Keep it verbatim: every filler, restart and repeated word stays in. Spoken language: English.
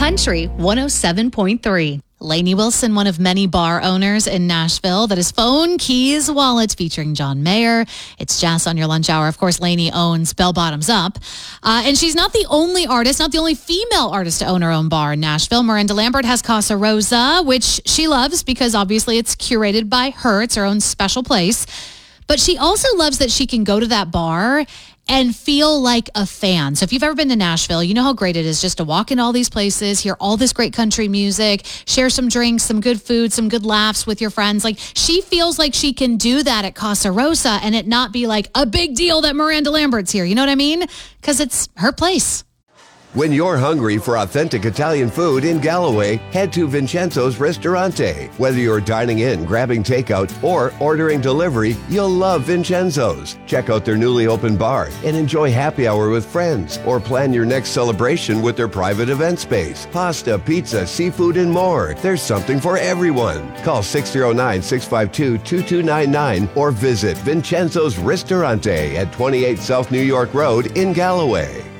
Country one oh seven point three. Lainey Wilson, one of many bar owners in Nashville, that is Phone Keys Wallet featuring John Mayer. It's Jazz on your lunch hour. Of course, Lainey owns Bell Bottoms Up. Uh, and she's not the only artist, not the only female artist to own her own bar in Nashville. Miranda Lambert has Casa Rosa, which she loves because obviously it's curated by her. It's her own special place. But she also loves that she can go to that bar and feel like a fan. So if you've ever been to Nashville, you know how great it is just to walk in all these places, hear all this great country music, share some drinks, some good food, some good laughs with your friends. Like, she feels like she can do that at Casa Rosa and it not be like a big deal that Miranda Lambert's here. You know what I mean? Because it's her place. When you're hungry for authentic Italian food in Galloway, head to Vincenzo's Ristorante. Whether you're dining in, grabbing takeout, or ordering delivery, you'll love Vincenzo's. Check out their newly opened bar and enjoy happy hour with friends, or plan your next celebration with their private event space. Pasta, pizza, seafood, and more. There's something for everyone. Call six oh nine, six five two, two two nine nine or visit Vincenzo's Ristorante at twenty-eight South New York Road in Galloway.